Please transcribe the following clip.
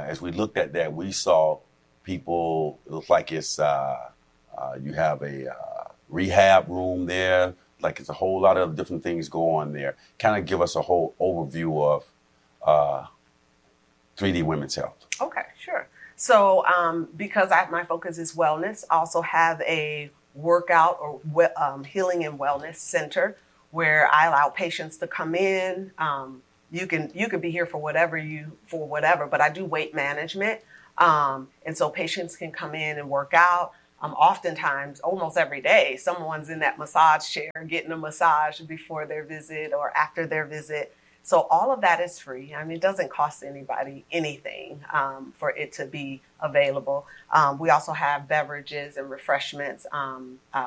as we looked at that, we saw people, it looks like it's, you have a rehab room there, like it's a whole lot of different things go on there. Kind of give us a whole overview of 3D Women's Health. Okay, sure. So because my focus is wellness, I also have a workout or healing and wellness center where I allow patients to come in. You can be here for whatever, but I do weight management. And so patients can come in and work out. Oftentimes, almost every day, someone's in that massage chair getting a massage before their visit or after their visit. So all of that is free. I mean, it doesn't cost anybody anything for it to be available. We also have beverages and refreshments